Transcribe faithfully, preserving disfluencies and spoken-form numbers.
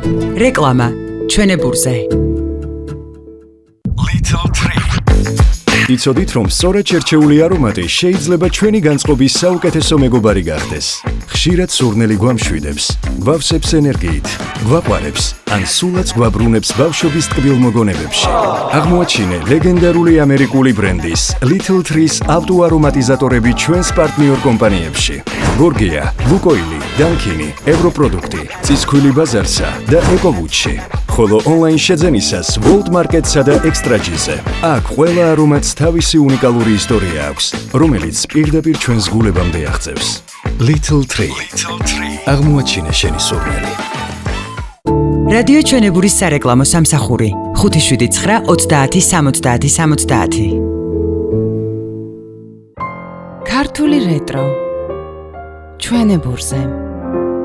რეკლამა ჩვენებურზე. Little Tree. იცოდით, რომ სწორად შერჩეული არომატი შეიძლება ჩვენი განწყობის საუკეთესო მეგობარი გახდეს. ხშირად სურნელი გვამშვიდებს, გვავსებს ენერგიით, გვაყვარებს, ან სულაც გვაბრუნებს ბავშვობის ტკბილ მოგონებებში. აღმოაჩინე ლეგენდარული ამერიკული ბრენდის Little Trees ავტოარომატიზატორები ჩვენს პარტნიორ კომპანიებში. გორგია, ლუკოილი, დანკინი, ევროპროდუქტი, წისქვილი ბაზარსა და ეკოვუჩში. ხოლო ონლაინ შეძენისას World Market-სა და Extra-G-ზე. აქ ყველა არომატს თავისი უნიკალური ისტორია აქვს, რომელიც პირდაპირ ჩვენს გულებამდე აღწევს. Little Tree. აღმოაჩინე შენი სურნელი. რადიო ჩვენებურის სარეკლამო სამსახური ხუთი შვიდი ცხრა ოცდაათი სამოცდაათი სამოცდაათი. ქართული რეტრო ჩვენებურზე.